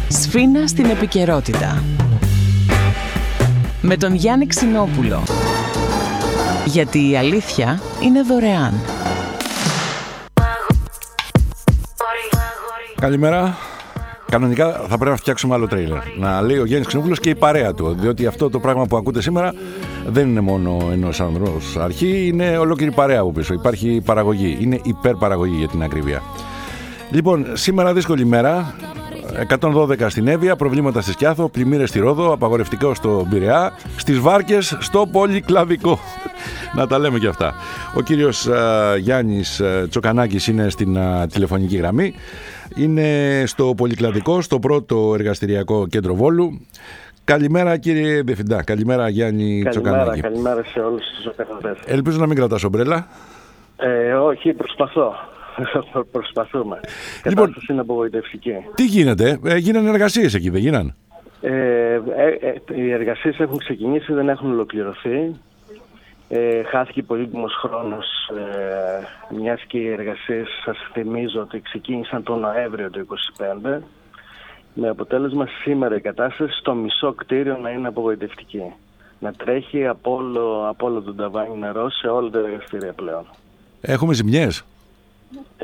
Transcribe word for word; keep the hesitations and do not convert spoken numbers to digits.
Σφίνα στην επικαιρότητα. Με τον Γιάννη Ξινόπουλο. Γιατί η αλήθεια είναι δωρεάν. Καλημέρα. Κανονικά θα πρέπει να φτιάξουμε άλλο τρέιλερ. Να λέει ο Γιάννης Ξινόπουλος και η παρέα του. Διότι αυτό το πράγμα που ακούτε σήμερα δεν είναι μόνο ενός ανδρός αρχή, είναι ολόκληρη παρέα από πίσω. Υπάρχει παραγωγή. Είναι υπερπαραγωγή για την ακρίβεια. Λοιπόν, σήμερα δύσκολη μέρα. εκατόν δώδεκα στην Εύβοια, προβλήματα στη Σκιάθο, πλημμύρες στη Ρόδο, απαγορευτικό στο Πειραιά, στις Βάρκες, στο Πολυκλαδικό. Να τα λέμε και αυτά. Ο κύριος α, Γιάννης α, Τσοκανάκης είναι στην α, τηλεφωνική γραμμή. Είναι στο Πολυκλαδικό, στο πρώτο εργαστηριακό κέντρο Βόλου. Καλημέρα κύριε Διευθυντά, καλημέρα Γιάννη καλημέρα, Τσοκανάκη. Καλημέρα σε όλους τους οπερατές. Ελπίζω να μην κρατάς ομπρέλα. Ε, όχι, προσπαθώ. Προσπαθούμε. Η Λοιπόν, κατάσταση είναι απογοητευτική. Τι γίνεται, ε, γίνανε εργασίες εκεί, δεν γίνανε? Ε, ε, ε, οι εργασίες έχουν ξεκινήσει, δεν έχουν ολοκληρωθεί. Ε, χάθηκε πολύτιμος χρόνος, ε, μιας και οι εργασίες, σας θυμίζω ότι ξεκίνησαν τον Νοέμβριο του είκοσι πέντε, με αποτέλεσμα σήμερα η κατάσταση στο μισό κτίριο να είναι απογοητευτική. Να τρέχει από όλο, από όλο τον ταβάνι νερό σε όλα τα εργαστήρια πλέον. Έχουμε ζημιές?